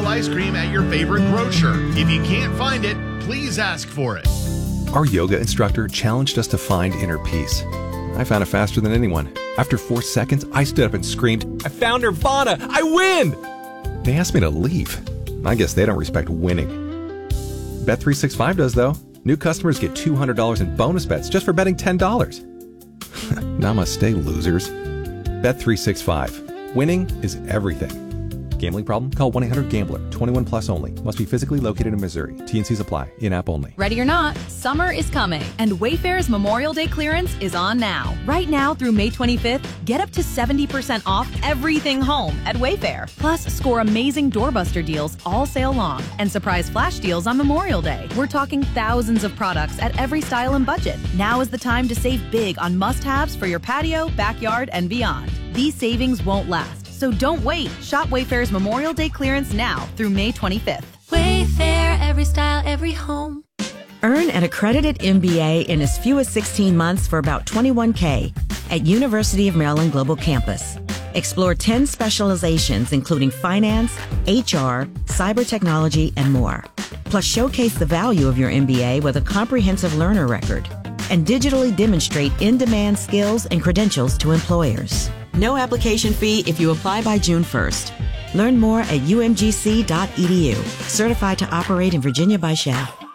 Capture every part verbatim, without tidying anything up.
ice cream at your favorite grocer. If you can't find it, please ask for it. Our yoga instructor challenged us to find inner peace. I found it faster than anyone. After four seconds, I stood up and screamed, "I found Nirvana! I win!" They asked me to leave. I guess they don't respect winning. Bet three sixty-five does, though. New customers get two hundred dollars in bonus bets just for betting ten dollars. Namaste, losers. Bet three sixty-five. Winning is everything. Gambling problem? Call one eight hundred gambler. twenty-one plus only. Must be physically located in Missouri. T N Cs apply. In-app only. Ready or not, summer is coming, and Wayfair's Memorial Day clearance is on now. Right now through May twenty-fifth, get up to seventy percent off everything home at Wayfair. Plus, score amazing doorbuster deals all sale long and surprise flash deals on Memorial Day. We're talking thousands of products at every style and budget. Now is the time to save big on must-haves for your patio, backyard, and beyond. These savings won't last. So don't wait. Shop Wayfair's Memorial Day clearance now through May twenty-fifth. Wayfair, every style, every home. Earn an accredited M B A in as few as sixteen months for about twenty-one thousand dollars at University of Maryland Global Campus. Explore ten specializations including finance, H R, cyber technology, and more. Plus showcase the value of your M B A with a comprehensive learner record and digitally demonstrate in-demand skills and credentials to employers. No application fee if you apply by June first. Learn more at U M G C dot E D U. Certified to operate in Virginia by S H A F.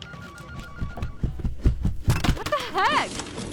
What the heck?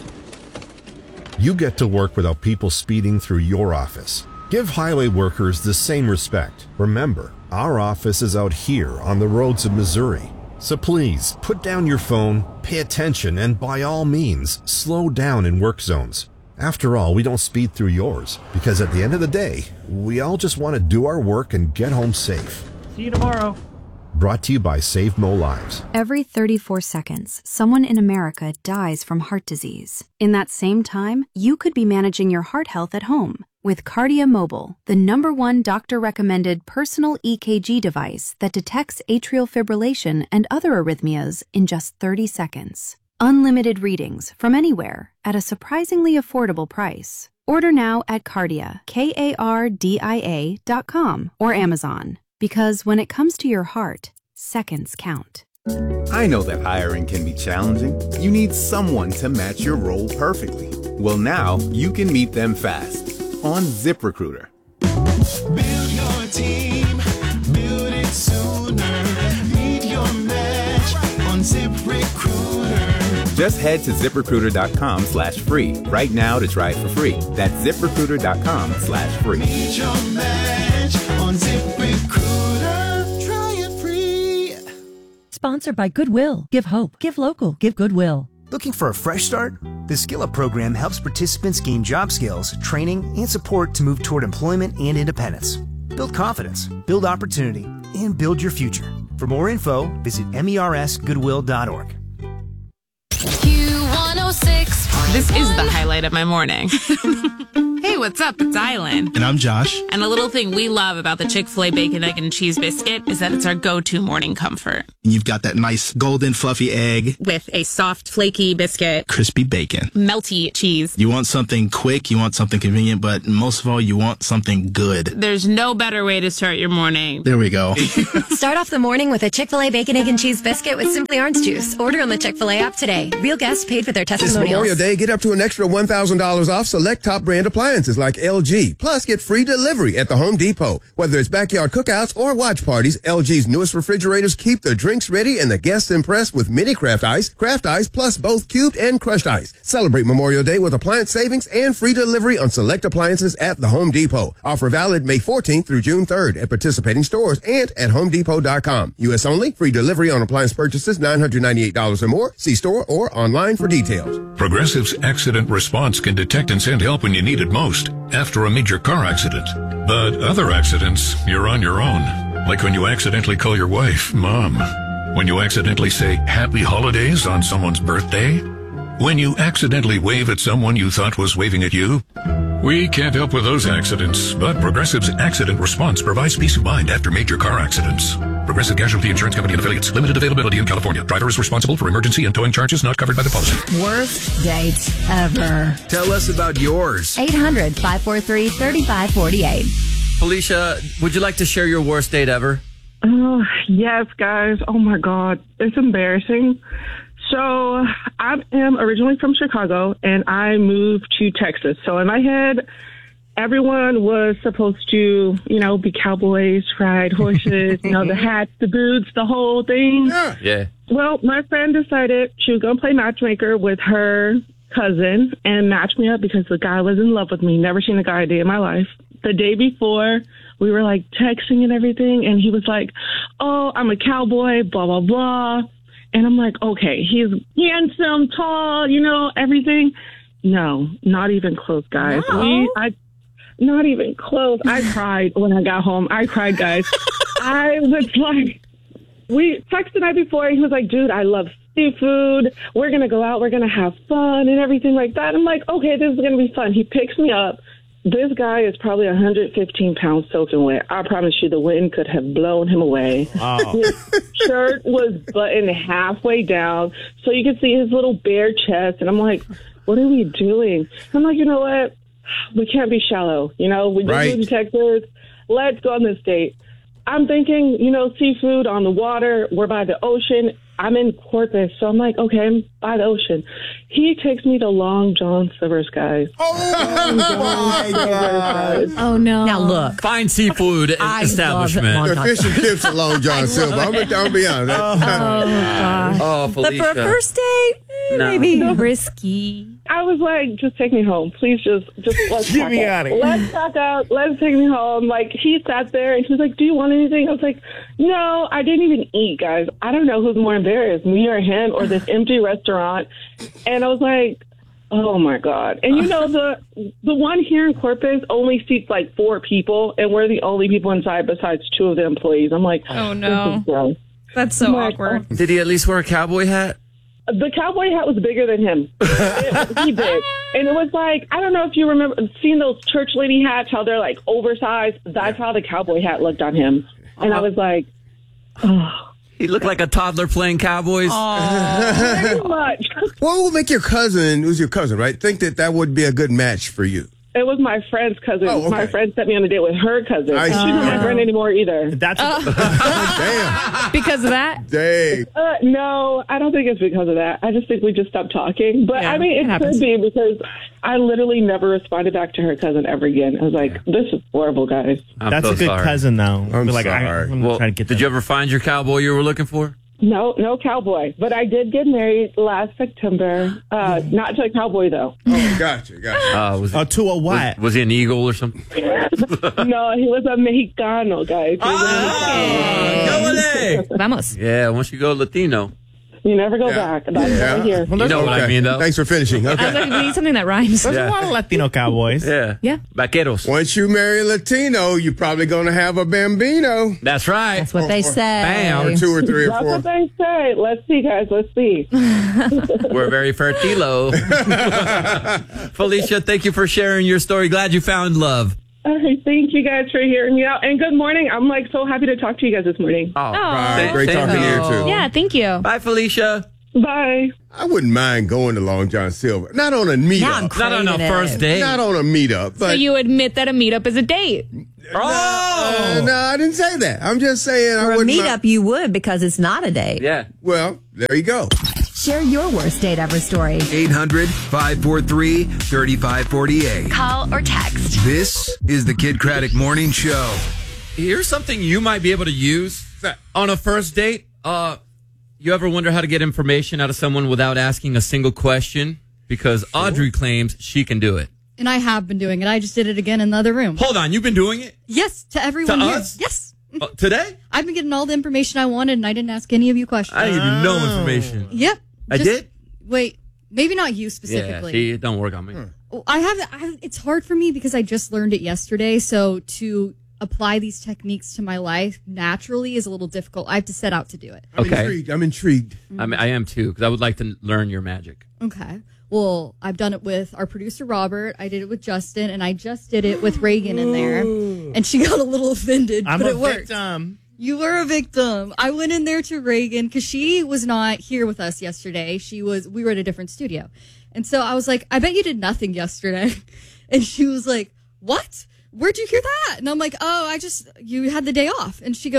You get to work without people speeding through your office. Give highway workers the same respect. Remember, our office is out here on the roads of Missouri. So please, put down your phone, pay attention, and by all means, slow down in work zones. After all, we don't speed through yours, because at the end of the day, we all just want to do our work and get home safe. See you tomorrow. Brought to you by Save Mo Lives. Every thirty-four seconds, someone in America dies from heart disease. In that same time, you could be managing your heart health at home with Kardia Mobile, the number one doctor-recommended personal E K G device that detects atrial fibrillation and other arrhythmias in just thirty seconds. Unlimited readings from anywhere at a surprisingly affordable price. Order now at Kardia, K A R D I A dot com or Amazon. Because when it comes to your heart, seconds count. I know that hiring can be challenging. You need someone to match your role perfectly. Well, now you can meet them fast on ZipRecruiter. Build your team, build it sooner. Meet your match on ZipRecruiter. Just head to ZipRecruiter.com slash free right now to try it for free. That's ZipRecruiter.com slash free. Meet your match on ZipRecruiter. Try it free. Sponsored by Goodwill. Give hope. Give local. Give Goodwill. Looking for a fresh start? The Skill Up program helps participants gain job skills, training, and support to move toward employment and independence. Build confidence, build opportunity, and build your future. For more info, visit mers goodwill dot org. Q one oh six. This is the highlight of my morning. Hey, what's up? It's Island. And I'm Josh. And a little thing we love about the Chick-fil-A Bacon, Egg, and Cheese Biscuit is that it's our go-to morning comfort. And you've got that nice golden fluffy egg. With a soft, flaky biscuit. Crispy bacon. Melty cheese. You want something quick, you want something convenient, but most of all, you want something good. There's no better way to start your morning. There we go. Start off the morning with a Chick-fil-A Bacon, Egg, and Cheese Biscuit with Simply Orange Juice. Order on the Chick-fil-A app today. Real guests paid for their testimonials. This Memorial Day, get up to an extra one thousand dollars off select top brand appliances like L G. Plus, get free delivery at the Home Depot. Whether it's backyard cookouts or watch parties, L G's newest refrigerators keep the drinks ready and the guests impressed with mini craft ice, craft ice, plus both cubed and crushed ice. Celebrate Memorial Day with appliance savings and free delivery on select appliances at the Home Depot. Offer valid May fourteenth through June third at participating stores and at home depot dot com. U S only. Free delivery on appliance purchases nine hundred ninety-eight dollars or more. See store or online for details. Progressive's accident response can detect and send help when you need it most, after a major car accident. But other accidents, you're on your own. Like when you accidentally call your wife Mom. When you accidentally say Happy Holidays on someone's birthday. When you accidentally wave at someone you thought was waving at you. We can't help with those accidents, but Progressive's accident response provides peace of mind after major car accidents. Progressive Casualty Insurance Company and affiliates. Limited availability in California. Driver is responsible for emergency and towing charges not covered by the policy. Worst dates ever. Tell us about yours. eight hundred, five four three, three five four eight. Felicia, would you like to share your worst date ever? Oh, yes, guys. Oh, my God. It's embarrassing. So I am originally from Chicago, and I moved to Texas. So in my head, everyone was supposed to, you know, be cowboys, ride horses, you know, the hats, the boots, the whole thing. Yeah. yeah. Well, my friend decided she was going to play matchmaker with her cousin and match me up because the guy was in love with me. Never seen a guy a day in my life. The day before, we were like texting and everything, and he was like, oh, I'm a cowboy, blah, blah, blah. And I'm like, okay, he's handsome, tall, you know, everything. No, not even close, guys. No. We, I, not even close. I cried when I got home. I cried, guys. I was like, we texted the night before. He was like, dude, I love seafood. We're going to go out. We're going to have fun and everything like that. I'm like, okay, this is going to be fun. He picks me up. This guy is probably one hundred fifteen pounds soaking wet. I promise you the wind could have blown him away. Oh. His shirt was buttoned halfway down, so you could see his little bare chest. And I'm like, what are we doing? I'm like, you know what? We can't be shallow. You know, we just Right. moved to Texas. Let's go on this date. I'm thinking, you know, seafood on the water. We're by the ocean. I'm in Corpus, so I'm like, okay, I'm by the ocean. He takes me to Long John Silver's, guys. Oh, my God. Oh, no. Now look, Fine seafood I establishment. love it. The fish and chips at Long John Silver. I'm going to be honest. Oh, gosh. Oh, but Felicia. for a first date, eh, No. maybe risky. I was like, just take me home. Please just, just let's Get pack me up. outta here. Let's pack up. Let's take me home. Like, he sat there and he was like, do you want anything? I was like, no, I didn't even eat, guys. I don't know who's more embarrassed, me or him or this empty restaurant. And I was like, oh, my God. And, you know, the the one here in Corpus only seats like four people, and we're the only people inside besides two of the employees. I'm like, Oh, no. this is gross. That's so I'm like, awkward. Did he at least wear a cowboy hat? The cowboy hat was bigger than him. It, he did. And it was like, I don't know if you remember seeing those church lady hats, how they're like oversized. That's how the cowboy hat looked on him. And I was like, oh. He looked like a toddler playing cowboys. Very much. What will make your cousin, who's your cousin, right, think that that would be a good match for you? It was my friend's cousin. Oh, okay. My friend sent me on a date with her cousin. I She's see. not my friend anymore either. That's Damn. Because of that? Dang. Uh, no, I don't think it's because of that. I just think we just stopped talking. But, Yeah, I mean, it it, happens. could be because I literally never responded back to her cousin ever again. I was like, this is horrible, guys. I'm that's so a good sorry. cousin, though. I'm Be like, I, sorry. I'm Well, trying to get did that. you ever find your cowboy you were looking for? No, no cowboy. But I did get married last September. Uh, not to a cowboy, though. Oh, gotcha, gotcha. Uh, was, Oh, to a was, what? was he an eagle or something? No, he was a Mexicano, guys. He was a Mexicano. Vamos. Yeah, once you go Latino. You never go Yeah. back. That's Yeah. right here. Well, You there's know a, what I mean, though. Thanks for finishing. I was Okay. like, we need something that rhymes. there's Yeah. a lot of Latino cowboys. Yeah. Yeah. Vaqueros. Once you marry a Latino, you're probably going to have a Bambino. That's right. That's what they say. Or two or three or That's four. what they say. Let's see, guys. Let's see. We're very fertilo. Felicia, thank you for sharing your story. Glad you found love. All right, thank you guys for hearing me out. And good morning. I'm like so happy to talk to you guys this morning. Oh, Right, say- great say talking to you, hello. too. Yeah, thank you. Bye, Felicia. Bye. I wouldn't mind going to Long John Silver. Not on a meetup. Now I'm Not on a craving first it. date. Not on a meetup. But So you admit that a meetup is a date. Oh! Uh, no, I didn't say that. I'm just saying I For a wouldn't meetup, mind- you would because it's not a date. Yeah. Well, there you go. Share your worst date ever story. eight hundred, five four three, three five four eight. Call or text. This is the Kid Craddock Morning Show. Here's something you might be able to use on a first date. Uh, you ever wonder how to get information out of someone without asking a single question? Because Audrey claims she can do it. And I have been doing it. I just did it again in the other room. Hold on, you've been doing it? Yes, to everyone To here. us? Yes. Uh, today? I've been getting all the information I wanted, and I didn't ask any of you questions. I didn't give you no information. Yep. I Just- did? Wait, maybe not you Yeah, specifically. see, it don't work on me. Well, I have. I, it's hard for me because I just learned it yesterday. So to apply these techniques to my life naturally is a little difficult. I have to set out to do it. I'm Okay. intrigued. I'm intrigued. I mean, I am too, because I would like to learn your magic. Okay. Well, I've done it with our producer, Robert. I did it with Justin, and I just did it with Reagan in there. And she got a little offended, I'm but a it worked. victim. You were a victim. I went in there to Reagan because she was not here with us yesterday. She was, we were at a different studio. And so I was like, I bet you did nothing yesterday. And she was like, what? Where'd you hear that? And I'm like, oh, I just, you had the day off. And she goes,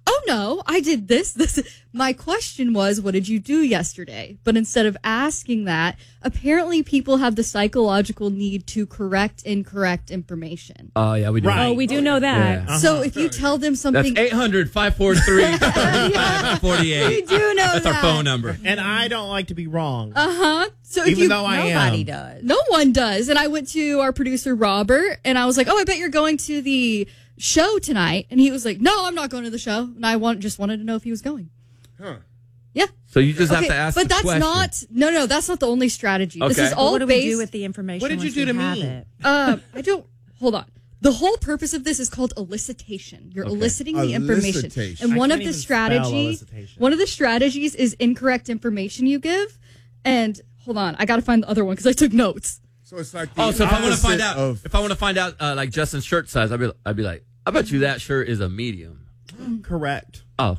oh no, I did this. This. My question was, what did you do yesterday? But instead of asking that, apparently people have the psychological need to correct incorrect information. Oh, yeah, we do. Right. Oh, we do know that. Yeah. Uh-huh. So if you tell them something... That's eight hundred, five four three, five four eight. We do know That's that. our phone number. And I don't like to be wrong. Uh-huh. So if Even you, though I am. Nobody does. No one does. And I went to our producer, Robert, and I was like, oh, I bet you're going to the show tonight. And he was like, no, I'm not going to the show. And I want, just wanted to know if he was going. Huh. Yeah. So you just Okay, have to ask but the that's question. not, no, no, that's not the only strategy. This Okay. is all what do based. we do with the information? What did you once do we to have me? It? Uh, I don't, hold on. The whole purpose of this is called elicitation. You're Okay. eliciting the information. Elicitation. And I one can't of the even spell strategy, elicitation. one of the strategies is incorrect information you give. And hold on, I got to find the other one because I took notes. So it's like the Oh, so if I want to find opposite out, of- if I want to find out, uh, like Justin's shirt size, I'd be, I'd be like, I bet you that shirt is a medium. Correct. Oh.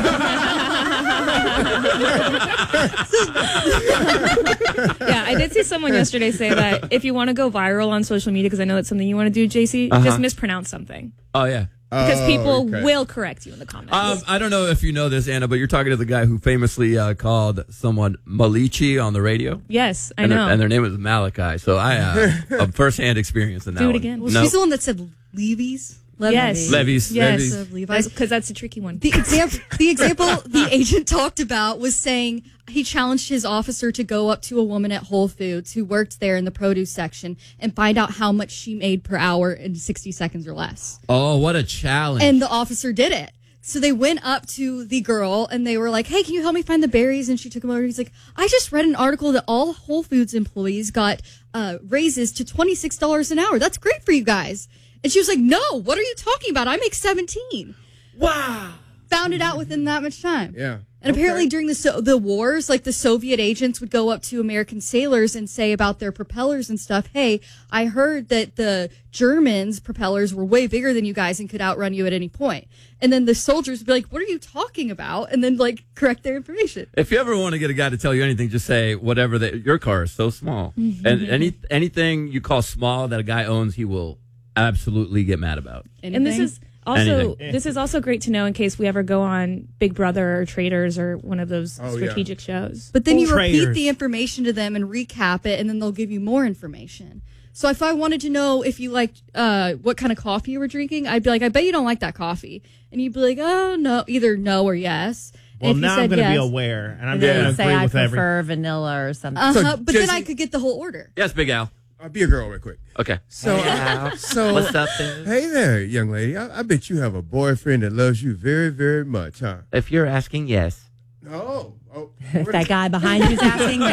Yeah, I did see someone yesterday say that if you want to go viral on social media, because I know that's something you want to do, J C, Uh-huh. just mispronounce something. Oh, yeah. Because Oh, people okay. will correct you in the comments. Um, I don't know if you know this, Anna, but you're talking to the guy who famously uh, called someone Malichi on the radio. yes, I and know. Their, and their name was Malachi. So I uh, a first-hand experience in that Do it one. again. Well, No. she's the one that said Levy's. Yes. Levi's. Yes. Levi's. Of Levi's. Because that's a tricky one. The example, the example the agent talked about was saying he challenged his officer to go up to a woman at Whole Foods who worked there in the produce section and find out how much she made per hour in sixty seconds or less. Oh, what a challenge. And the officer did it. So they went up to the girl and they were like, hey, can you help me find the berries? And she took him over. He's like, I just read an article that all Whole Foods employees got uh, raises to twenty-six dollars an hour. That's great for you guys. And she was like, no, what are you talking about? I make seventeen. Wow. Found it out within that much time. Yeah. And apparently Okay. during the so- the wars, like the Soviet agents would go up to American sailors and say about their propellers and stuff, hey, I heard that the Germans' propellers were way bigger than you guys and could outrun you at any point. And then the soldiers would be like, what are you talking about? And then, like, correct their information. If you ever want to get a guy to tell you anything, just say whatever. The, your car is so small. Mhm. And any anything you call small that a guy owns, he will absolutely get mad about. And this is also Anything. this is also great to know in case we ever go on Big Brother or Traders or one of those Oh, yeah. strategic shows. But then Or you repeat Traders. the information to them and recap it, and then they'll give you more information. So if I wanted to know if you liked uh, what kind of coffee you were drinking, I'd be like, I bet you don't like that coffee. And you'd be like, oh, no, either no or yes. And Well, if you now I'm said going to be yes- aware, and I'm And going then to you say agree I with every. prefer vanilla or something. Uh-huh, but then I could get the whole order. Yes, Big Al. I'll be a girl real quick. Okay. So, Wow. so What's up, Biz? Hey there, young lady. I, I bet you have a boyfriend that loves you very, very much, huh? If you're asking, yes. No. Oh, If that guy behind you's asking, no.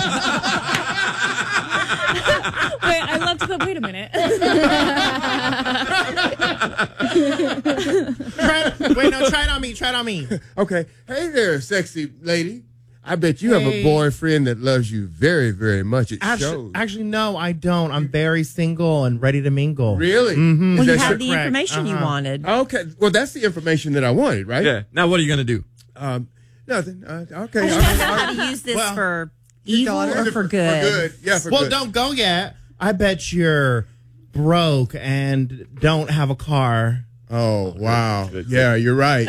Wait, I love to put, wait a minute. Try, wait, no, try it on me. Try it on me. Okay. Hey there, sexy lady. I bet you have a Hey. boyfriend that loves you very, very much. It Actually, shows. actually, no, I don't. I'm very single and ready to mingle. Really? Mm-hmm. Is Well, you that had your- the correct? information you Uh-huh. wanted. Okay. Well, that's the information that I wanted, right? Yeah. Now, what are you going to do? Um, nothing. Uh, okay. I okay. don't know how to use this Well, for evil daughter? or for good. For good. Yeah, for well, good. don't go yet. I bet you're broke and don't have a car. Oh, wow. Yeah, you're right.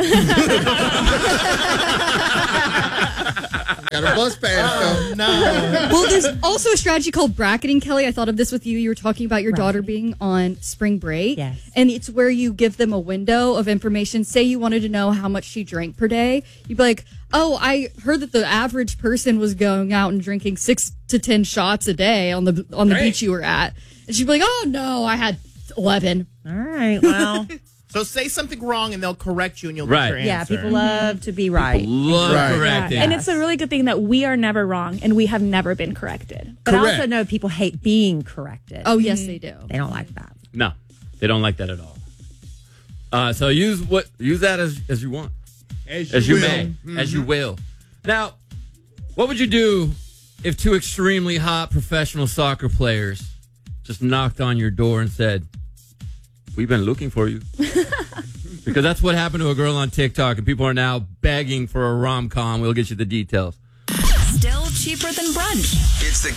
Got a bus pass, though. No. Well, there's also a strategy called bracketing, Kelly. I thought of this with you. You were talking about your daughter being on spring break. Yes. And it's where you give them a window of information. Say you wanted to know how much she drank per day. You'd be like, oh, I heard that the average person was going out and drinking six to ten shots a day on the on the Right. beach you were at. And she'd be like, oh, no, I had eleven. All right, well. So say something wrong and they'll correct you and you'll Right. get your Yeah, answer. people love to be right. Love Right. correcting. And it's a really good thing that we are never wrong and we have never been corrected. But I also Correct. know people hate being corrected. Oh, yes, they do. They don't like that. No, they don't like that at all. Uh, so use what use that as as you want, As as you will. may, Mhm. as you will. Now, what would you do if two extremely hot professional soccer players just knocked on your door and said, "We've been looking for you"? Because that's what happened to a girl on TikTok, and people are now begging for a rom-com. We'll get you the details. Still cheaper than brunch. It's the